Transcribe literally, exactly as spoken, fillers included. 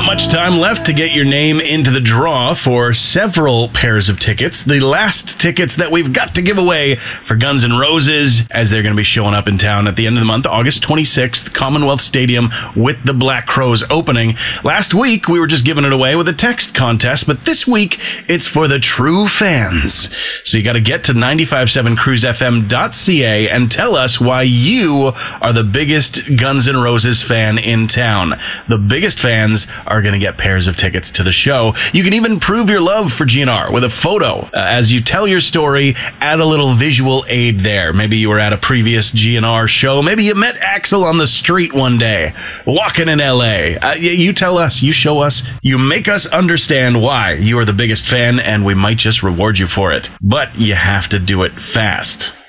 much time left to get your name into the draw for several pairs of tickets. The last tickets that we've got to give away for Guns N' Roses, as they're going to be showing up in town at the end of the month, August twenty-sixth, Commonwealth Stadium with the Black Crowes opening. Last week, we were just giving it away with a text contest, but this week, it's for the true fans. So you got to get to nine five seven cruise f m dot c a and tell us why you are the biggest Guns N' Roses fan in town. The biggest fans are going to get pairs of tickets to the show. You can even prove your love for G N R with a photo. Uh, as you tell your story, add a little visual aid there. Maybe you were at a previous G N R show. Maybe you met Axl on the street one day, walking in L A. Uh, you tell us, you show us, you make us understand why you are the biggest fan, and we might just reward you for it. But you have to do it fast.